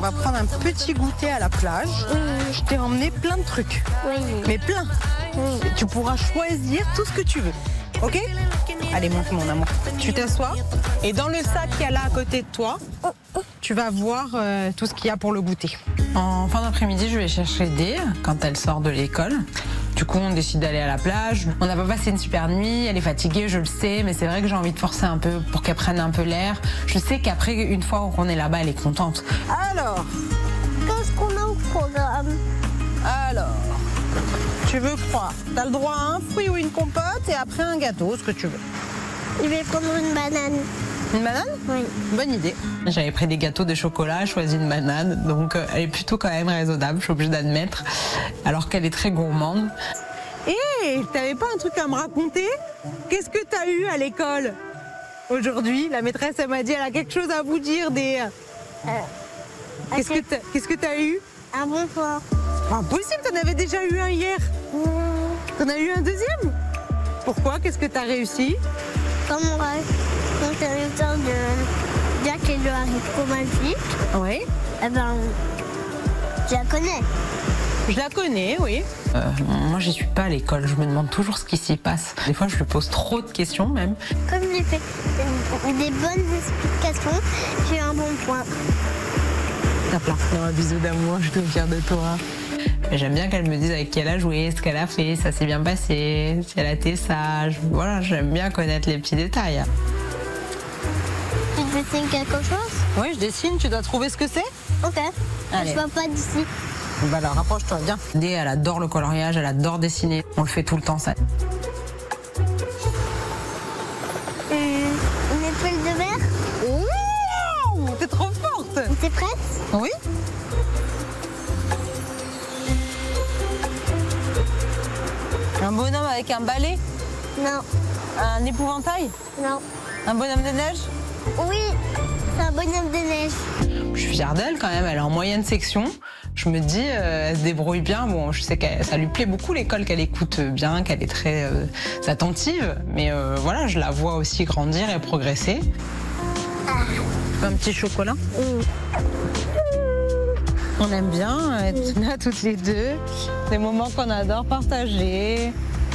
va prendre un petit goûter à la plage. Je t'ai emmené plein de trucs. Oui. Mais plein. Tu pourras choisir tout ce que tu veux. Ok? Allez, monte mon amour. Tu t'assois et dans le sac qu'il y a là à côté de toi, tu vas voir tout ce qu'il y a pour le goûter. En fin d'après-midi, je vais chercher Dé quand elle sort de l'école. Du coup, on décide d'aller à la plage. On n'a pas passé une super nuit, elle est fatiguée, je le sais, mais c'est vrai que j'ai envie de forcer un peu pour qu'elle prenne un peu l'air. Je sais qu'après, une fois qu'on est là-bas, elle est contente. Alors, Qu'est-ce qu'on a au programme? tu veux quoi? T'as le droit à un fruit ou une compote et après un gâteau, ce que tu veux. Je vais prendre une banane. Une banane? Oui. Bonne idée. J'avais pris des gâteaux de chocolat, choisi une banane, donc elle est plutôt quand même raisonnable, je suis obligée d'admettre, alors qu'elle est très gourmande. Hé, t'avais pas un truc à me raconter? Qu'est-ce que t'as eu à l'école aujourd'hui? La maîtresse, elle m'a dit, elle a quelque chose à vous dire. Qu'est-ce que t'as eu? Un bon soir. Pas possible, t'en avais déjà eu un hier. T'en as eu un deuxième? Pourquoi? Qu'est-ce que t'as réussi? Comme interrupteur de Jack et le haricot magique, Oui. eh ben, je la connais. Je la connais, oui. Moi, j'y suis pas à l'école, je me demande toujours ce qui s'y passe. Des fois, je lui pose trop de questions même. Comme j'ai fait des bonnes explications, j'ai un bon point. T'as plein. Un bisou d'amour, je suis fière de toi. Mais j'aime bien qu'elle me dise avec qui elle a joué, ce qu'elle a fait, ça s'est bien passé, si elle a été sage. Voilà, j'aime bien connaître les petits détails. Tu dessines quelque chose? Oui, je dessine, tu dois trouver ce que c'est? Ok. Allez. Je vois pas d'ici. Bah alors, rapproche-toi, viens. Dé, elle adore le coloriage, elle adore dessiner. On le fait tout le temps, ça. Une étoile de verre? Ouh, t'es trop forte. T'es prête? Oui. Un bonhomme avec un balai? Non. Un épouvantail? Non. Un bonhomme de neige? Oui, c'est un bonhomme de neige. Je suis fière d'elle quand même, elle est en moyenne section. Je me dis, elle se débrouille bien. Bon, je sais que ça lui plaît beaucoup l'école, qu'elle écoute bien, qu'elle est très attentive. Mais voilà, je la vois aussi grandir et progresser. Un petit chocolat? On aime bien être là toutes les deux. Des moments qu'on adore partager.